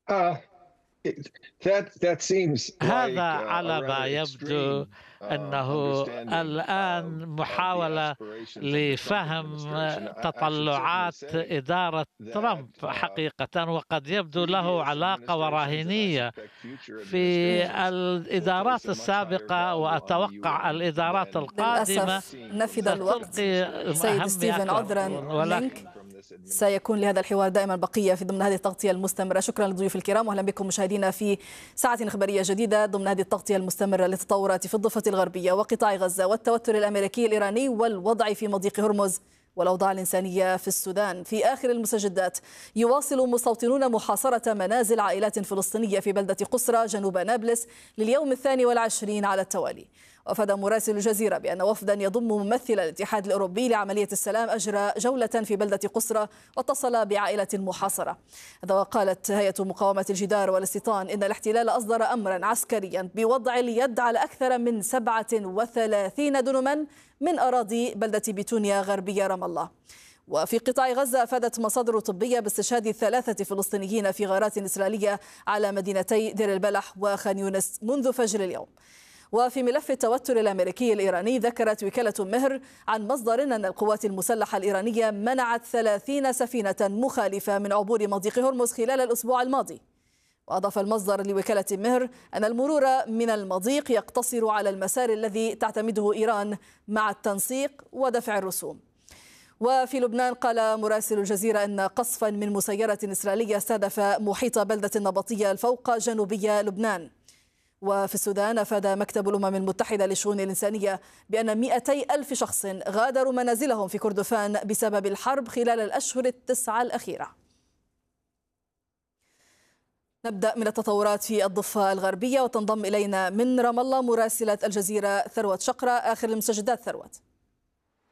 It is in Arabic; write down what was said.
Uh, that seems هذا like a على ما rather يبدو extreme أنه understanding الآن of the محاولة aspirations of the Trump لفهم administration. I should certainly تطلعات say إدارة that ترامب حقيقة، وقد يبدو له previous علاقة administrations and I وراهنية suspect future في administrations will place الإدارات a much higher السابقة، value on the وأتوقع UN الإدارات than what we are القادمة للأسف seeing from نفد this current الوقت. ستلقي administration سيد أهمية ستيفن أكبر. عذرا or are ولكن منك، seeing from this administration. سيكون لهذا الحوار دائما بقية في ضمن هذه التغطية المستمرة. شكرا للضيوف الكرام، وأهلا بكم مشاهدينا في ساعة إخبارية جديدة ضمن هذه التغطية المستمرة للتطورات في الضفة الغربية وقطاع غزة والتوتر الأمريكي الإيراني والوضع في مضيق هرمز والأوضاع الإنسانية في السودان. في آخر المستجدات، يواصل مستوطنون محاصرة منازل عائلات فلسطينية في بلدة قسرى جنوب نابلس لليوم 22 على التوالي. وأفاد مراسل الجزيرة بأن وفدا يضم ممثل الاتحاد الأوروبي لعملية السلام أجرى جولة في بلدة قسرى واتصل بعائلة محاصرة. هذا وقالت هيئة مقاومة الجدار والاستيطان إن الاحتلال أصدر أمرا عسكريا بوضع اليد على أكثر من 37 دنما من أراضي بلدة بيتونيا غربية رام الله. وفي قطاع غزة أفادت مصادر طبية باستشهاد 3 فلسطينيين في غارات إسرائيلية على مدينتي دير البلح وخان يونس منذ فجر اليوم. وفي ملف التوتر الأمريكي الإيراني، ذكرت وكالة مهر عن مصدر أن القوات المسلحة الإيرانية منعت 30 سفينة مخالفة من عبور مضيق هرمز خلال الأسبوع الماضي. وأضاف المصدر لوكالة مهر أن المرور من المضيق يقتصر على المسار الذي تعتمده إيران مع التنسيق ودفع الرسوم. وفي لبنان، قال مراسل الجزيرة أن قصفا من مسيرة إسرائيلية استهدف محيط بلدة النبطية الفوق جنوبية لبنان. وفي السودان، أفاد مكتب الأمم المتحدة للشؤون الإنسانية بأن 200 ألف شخص غادروا منازلهم في كردفان بسبب الحرب خلال الأشهر ال9 الأخيرة. نبدأ من التطورات في الضفة الغربية، وتنضم إلينا من رام الله مراسلة الجزيرة ثروت شقرة. آخر المستجدات ثروت.